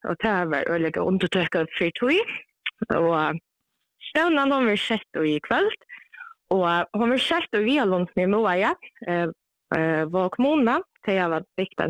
och det här var öliga undertrycka för tog. Och stånden har vi sett i kväll. Och hon har sett i Vialund med Moaja. Var kommunen till jag var viktig